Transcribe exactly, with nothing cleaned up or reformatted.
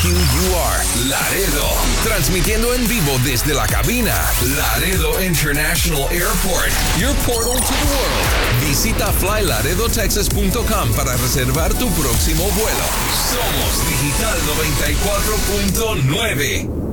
Q U R, Laredo. Transmitiendo en vivo desde la cabina. Laredo International Airport, your portal to the world. Visita fly laredo texas punto com para reservar tu próximo vuelo. Somos Digital noventa y cuatro punto nueve.